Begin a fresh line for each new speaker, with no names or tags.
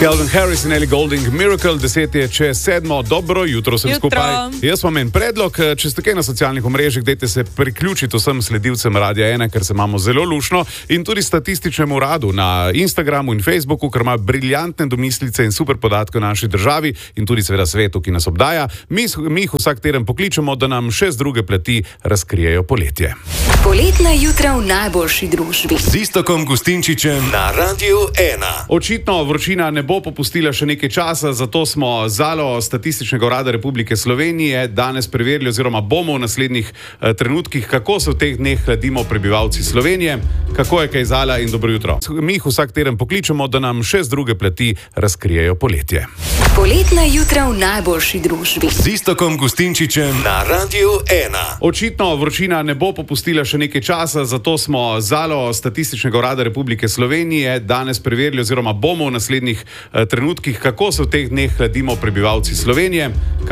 Calvin Harris in Ellie Goulding, Miracle, 10 je čez 7, dobro jutro sem skupaj. Jaz vam en predlog, če ste kaj na socialnih omrežjih, dajte se priključiti vsem sledilcem Radia 1, ker se imamo zelo lušno, in tudi statističnemu uradu na Instagramu in Facebooku, ker ima briljantne domislice in super podatke o naši državi in tudi seveda svetu, ki nas obdaja. Mi jih vsak teden pokličemo, da nam še z druge plati razkrijejo poletje.
Poletna jutra v najboljši družbi.
Z Iztokom Gustinčičem na Radiu 1.
Očitno vročina ne bo popustila še nekaj časa, zato smo Zalo Statističnega urada Republike Slovenije danes preverili oziroma bomo v naslednjih trenutkih, kako se v teh dneh hladimo prebivalci Slovenije. Kako je kaj, Zala, in dobro jutro. Mi jih vsak teden pokličemo, da nam še z druge plati razkrijejo poletje.
Poletna jutra v najboljši družbi.
Z Iztokom Gustinčičem na Radiu 1.
Očitno vročina ne bo popustila še nekaj časa, zato smo Zalo Statističnega urada Republike Slovenije danes preverili oziroma bomo v naslednjih trenutkih, kako se v teh dneh hladimo prebivalci Slovenije.